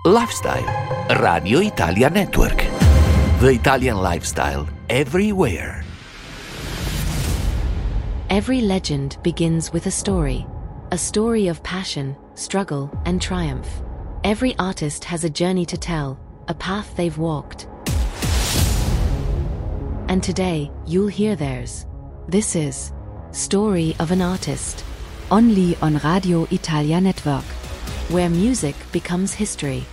Lifestyle, Radio Italia Network. The Italian lifestyle everywhere. Every legend begins with a story of passion, struggle, and triumph. Every artist has a journey to tell, a path they've walked. And today, you'll hear theirs. This is Story of an Artist, only on Radio Italia Network, where music becomes history.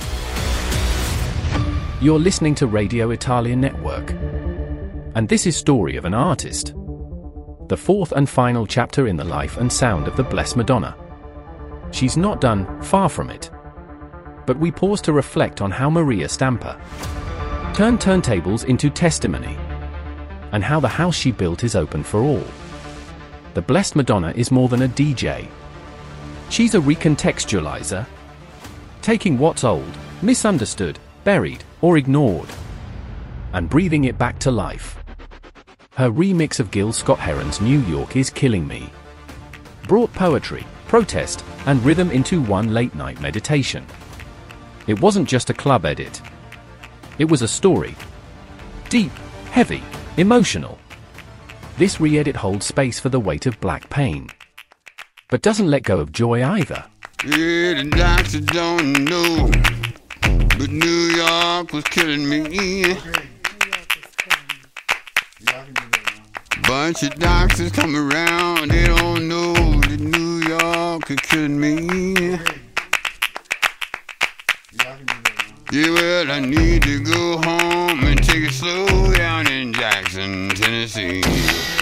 You're listening to Radio Italia Network, and this is Story of an Artist, the fourth and final chapter in the life and sound of the Blessed Madonna. She's not done, far from it. But we pause to reflect on how Maria Stampa turned turntables into testimony, and how the house she built is open for all. The Blessed Madonna is more than a DJ. She's a recontextualizer, taking what's old, misunderstood, buried, or ignored, and breathing it back to life. Her remix of Gil Scott-Heron's New York Is Killing Me brought poetry, protest, and rhythm into one late-night meditation. It wasn't just a club edit. It was a story. Deep, heavy, emotional. This re-edit holds space for the weight of black pain, but doesn't let go of joy either. Yeah, the doctor don't know, but New York was killing me. Bunch of doctors come around, they don't know that New York is killing me. Yeah, well, I need to go home and take it slow down in Jackson, Tennessee.